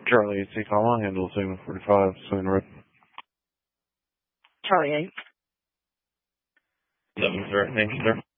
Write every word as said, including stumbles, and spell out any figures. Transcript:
Charlie eight six, I'll handle segment forty-five, Swing Road. Charlie eight. Seven, sir. Thank you, sir.